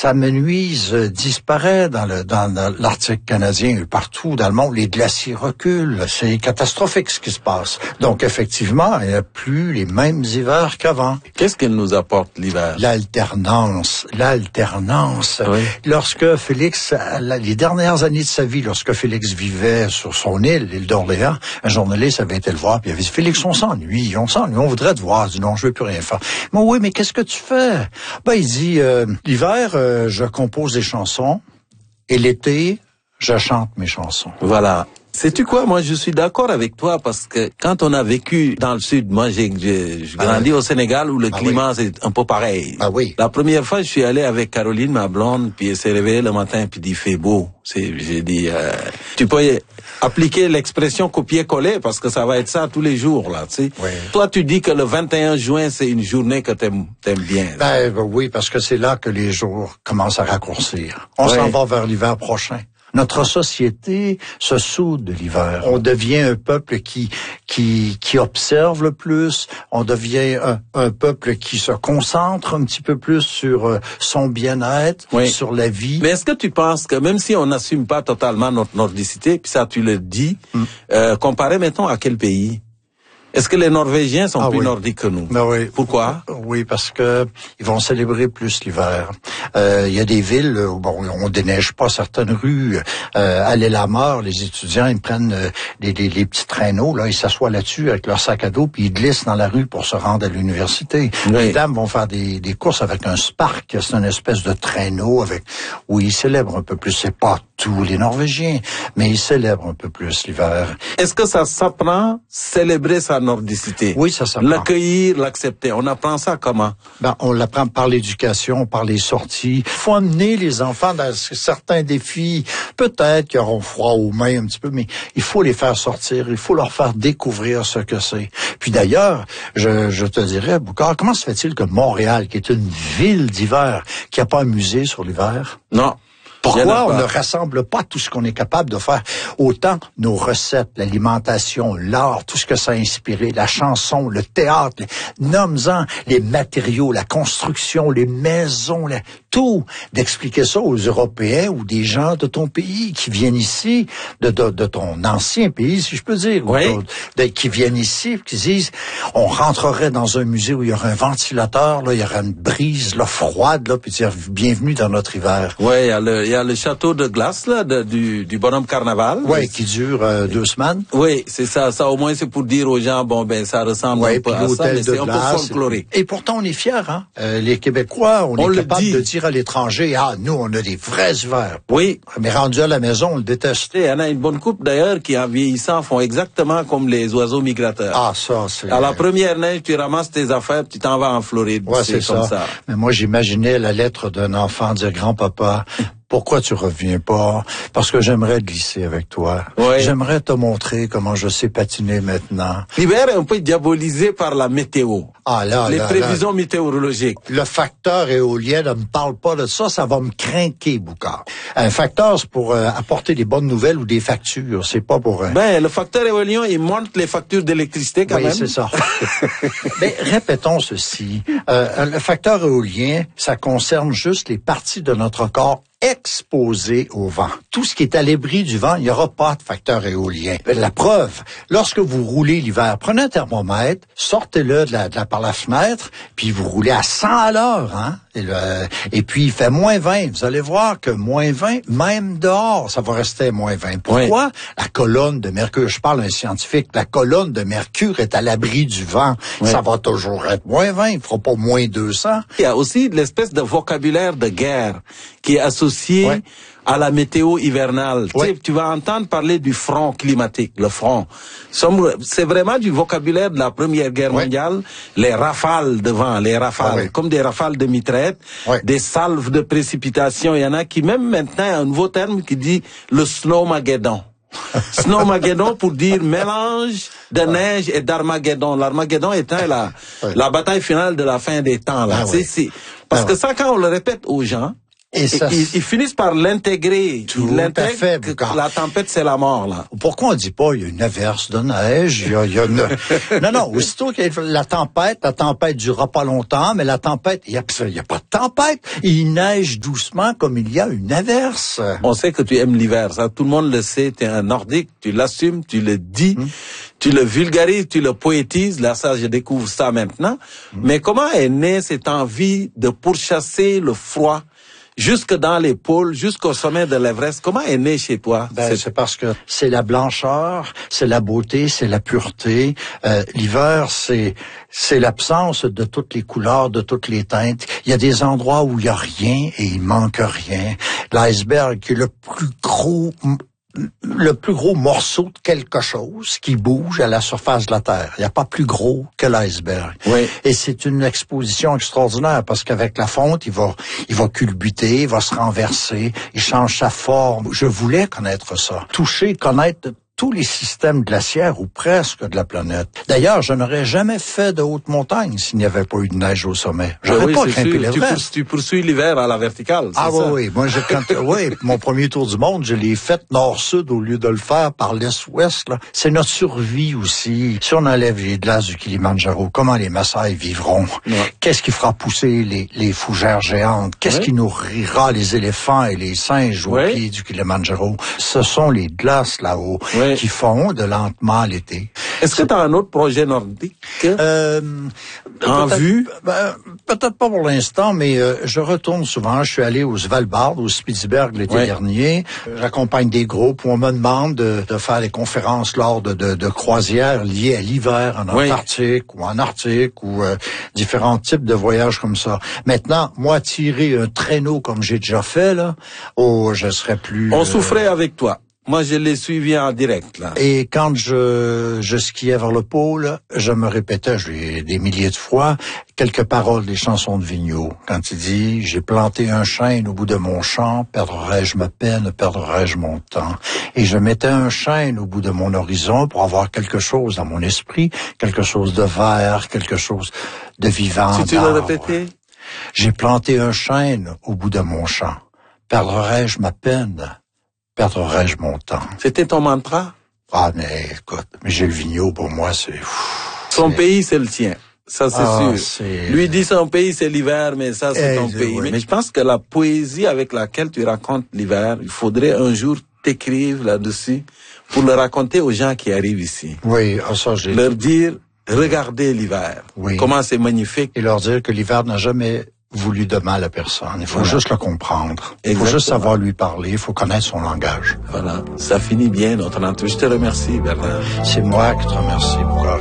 ça menuise disparaît dans l'Arctique canadien et partout dans le monde. Les glaciers reculent. C'est catastrophique ce qui se passe. Donc, effectivement, il n'y a plus les mêmes hivers qu'avant. Qu'est-ce qu'il nous apporte l'hiver? L'alternance. Oui. Lorsque Félix, les dernières années de sa vie, lorsque Félix vivait sur son l'île d'Orléans, un journaliste avait été le voir, puis il avait dit, Félix, on s'ennuie, on voudrait te voir. Il dit, non, je veux plus rien faire. Mais oui, mais qu'est-ce que tu fais? Il dit, l'hiver, je compose des chansons, et l'été, je chante mes chansons. Voilà. Sais-tu quoi? Moi, je suis d'accord avec toi parce que quand on a vécu dans le sud, moi, j'ai grandi au Sénégal où le climat, c'est un peu pareil. Oui. La première fois, je suis allé avec Caroline, ma blonde, puis elle s'est réveillée le matin, puis il fait beau. J'ai dit, tu peux appliquer l'expression copier-coller parce que ça va être ça tous les jours, là, tu sais. Oui. Toi, tu dis que le 21 juin, c'est une journée que t'aimes bien. Oui, parce que c'est là que les jours commencent à raccourcir. On s'en va vers l'hiver prochain. Notre société se soude de l'hiver. On devient un peuple qui observe le plus. On devient un peuple qui se concentre un petit peu plus sur son bien-être, sur la vie. Mais est-ce que tu penses que même si on n'assume pas totalement notre nordicité, puis ça tu le dis, comparé mettons à quel pays? Est-ce que les Norvégiens sont plus nordiques que nous? Oui. Pourquoi? Oui, parce que ils vont célébrer plus l'hiver. Il y a des villes où on déneige pas certaines rues. À l'île-à-Mort, les étudiants ils prennent les petits traîneaux, là, ils s'assoient là-dessus avec leur sac à dos, puis ils glissent dans la rue pour se rendre à l'université. Les dames vont faire des courses avec un Spark, c'est une espèce de traîneau où ils célèbrent un peu plus. C'est pas tous les Norvégiens, mais ils célèbrent un peu plus l'hiver. Est-ce que ça s'apprend célébrer sa nordicité? Oui, ça s'apprend. L'accueillir, l'accepter. On apprend ça comment? On l'apprend par l'éducation, par les sorties. Il faut amener les enfants dans certains défis. Peut-être qu'ils auront froid aux mains un petit peu, mais il faut les faire sortir. Il faut leur faire découvrir ce que c'est. Puis d'ailleurs, je te dirais, Boucard, comment se fait-il que Montréal, qui est une ville d'hiver, qui n'a pas un musée sur l'hiver? Non. Pourquoi on ne rassemble pas tout ce qu'on est capable de faire? Autant nos recettes, l'alimentation, l'art, tout ce que ça a inspiré, la chanson, le théâtre, nomme-en les matériaux, la construction, les maisons, tout. D'expliquer ça aux Européens ou des gens de ton pays qui viennent ici, de ton ancien pays, si je peux dire, qui viennent ici, qui disent, on rentrerait dans un musée où il y aurait un ventilateur, là, il y aurait une brise, là, froide, là, puis dire, bienvenue dans notre hiver. Oui, il y a le château de glace là du bonhomme carnaval. Oui, qui dure 2 semaines. Oui, c'est ça. Ça au moins c'est pour dire aux gens ça ressemble un peu à ça, mais c'est un peu folklorique. Et pourtant on est fiers, hein. Les Québécois, on est capable de dire à l'étranger, nous on a des vrais hivers. Oui. Mais rendu à la maison, on le déteste. Il y en a une bonne couple d'ailleurs qui en vieillissant font exactement comme les oiseaux migrateurs. Ah ça c'est. À la première neige, tu ramasses tes affaires, tu t'en vas en Floride. Ouais, c'est comme ça. Mais moi j'imaginais la lettre d'un enfant dire grand-papa. Pourquoi tu reviens pas? Parce que j'aimerais glisser avec toi. Oui. J'aimerais te montrer comment je sais patiner maintenant. L'hiver est un peu diabolisé par la météo. Les prévisions météorologiques. Le facteur éolien, ne me parle pas de ça, ça va me craquer, Boucard. Un facteur, c'est pour apporter des bonnes nouvelles ou des factures, c'est pas pour... le facteur éolien, il monte les factures d'électricité quand même. Oui, c'est ça. Mais répétons ceci. Le facteur éolien, ça concerne juste les parties de notre corps exposé au vent. Tout ce qui est à l'abri du vent, il n'y aura pas de facteur éolien. La preuve, lorsque vous roulez l'hiver, prenez un thermomètre, sortez-le par la fenêtre, puis vous roulez à 100 à l'heure, hein? Et puis, il fait moins 20. Vous allez voir que moins 20, même dehors, ça va rester moins 20. Pourquoi? La colonne de mercure, je parle à un scientifique, la colonne de mercure est à l'abri du vent. Ça va toujours être moins 20, il ne fera pas moins 200. Il y a aussi l'espèce de vocabulaire de guerre qui est associé à la météo hivernale. Tu vas entendre parler du front climatique, le front. C'est vraiment du vocabulaire de la Première Guerre mondiale. Les rafales de vent, comme des rafales de mitraillettes, des salves de précipitations. Il y en a qui, même maintenant, il y a un nouveau terme qui dit le snowmageddon. Snowmageddon pour dire mélange de neige et d'Armageddon. L'Armageddon étant la bataille finale de la fin des temps. Là. Parce que ça, quand on le répète aux gens, Et ça, ils finissent par l'intégrer. Tout à fait. La tempête, c'est la mort, là. Pourquoi on dit pas, il y a une averse de neige, il y a une... Non, aussitôt qu'il y a la tempête durera pas longtemps, mais la tempête, il y a pas de tempête. Il neige doucement comme il y a une averse. On sait que tu aimes l'hiver, ça, tout le monde le sait, tu es un nordique, tu l'assumes, tu le dis, tu le vulgarises, tu le poétises, là, ça, je découvre ça maintenant. Mais comment est née cette envie de pourchasser le froid jusque dans les pôles, jusqu'au sommet de l'Everest? Comment est né chez toi? C'est parce que c'est la blancheur, c'est la beauté, c'est la pureté. L'hiver, c'est l'absence de toutes les couleurs, de toutes les teintes. Il y a des endroits où il y a rien et il manque rien. L'iceberg, qui est le plus gros morceau de quelque chose qui bouge à la surface de la Terre. Il n'y a pas plus gros que l'iceberg. Oui. Et c'est une exposition extraordinaire parce qu'avec la fonte, il va culbuter, il va se renverser, il change sa forme. Je voulais connaître ça. Toucher, connaître tous les systèmes glaciaires ou presque de la planète. D'ailleurs, je n'aurais jamais fait de haute montagne s'il n'y avait pas eu de neige au sommet. J'aurais pas grimpé l'Everest. Tu poursuis l'hiver à la verticale, c'est ça? Oui. Moi, mon premier tour du monde, je l'ai fait nord-sud au lieu de le faire par l'est-ouest, là. C'est notre survie aussi. Si on enlève les glaces du Kilimandjaro, comment les Maasai vivront? Ouais. Qu'est-ce qui fera pousser les fougères géantes? Qu'est-ce qui nourrira les éléphants et les singes au pied du Kilimandjaro? Ce sont les glaces là-haut. Qui fondent lentement l'été. Est-ce que tu as un autre projet nordique en vue? Peut-être pas pour l'instant, mais je retourne souvent. Je suis allé au Svalbard, au Spitsberg l'été dernier. J'accompagne des groupes où on me demande de faire des conférences lors de croisières liées à l'hiver en Antarctique ou en Arctique ou différents types de voyages comme ça. Maintenant, moi, tirer un traîneau comme j'ai déjà fait, là, je serais plus... On souffrait avec toi. Moi, je l'ai suivi en direct, là. Et quand je skiais vers le pôle, je me répétais, des milliers de fois, quelques paroles des chansons de Vigneault. Quand il dit, j'ai planté un chêne au bout de mon champ, perdrai-je ma peine, perdrai-je mon temps. Et je mettais un chêne au bout de mon horizon pour avoir quelque chose dans mon esprit, quelque chose de vert, quelque chose de vivant. Si tu le répétais? J'ai planté un chêne au bout de mon champ. Perdrai-je ma peine? Perdrai-je mon temps? C'était ton mantra? Ah, mais écoute, Gilles Vigneault, pour moi, c'est... Son pays, c'est le tien. Ça, c'est sûr. Lui dit son pays, c'est l'hiver, mais ça, c'est ton pays. Oui. Mais je pense que la poésie avec laquelle tu racontes l'hiver, il faudrait un jour t'écrire là-dessus pour le raconter aux gens qui arrivent ici. Oui, ça, j'ai... Leur dire, regardez l'hiver. Oui. Comment c'est magnifique. Et leur dire que l'hiver n'a jamais voulu de mal à personne. Il faut juste le comprendre. Il faut juste savoir lui parler. Il faut connaître son langage. Voilà. Ça finit bien notre entrevue. Je te remercie, Bernard. C'est moi qui te remercie, Boucard.